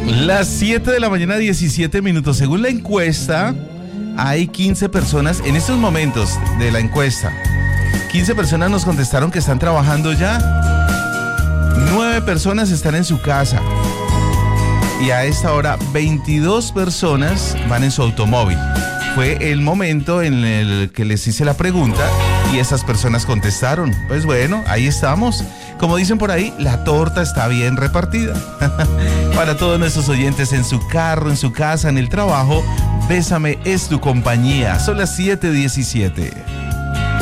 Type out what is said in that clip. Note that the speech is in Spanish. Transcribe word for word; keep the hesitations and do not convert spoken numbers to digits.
Las siete de la mañana, diecisiete minutos. Según la encuesta, hay quince personas en estos momentos de la encuesta. quince personas nos contestaron que están trabajando ya. nueve personas están en su casa. Y a esta hora, veintidós personas van en su automóvil. Fue el momento en el que les hice la pregunta y esas personas contestaron. Pues bueno, ahí estamos. Como dicen por ahí, la torta está bien repartida. Para todos nuestros oyentes en su carro, en su casa, en el trabajo, Bésame es tu compañía. Son las siete diecisiete.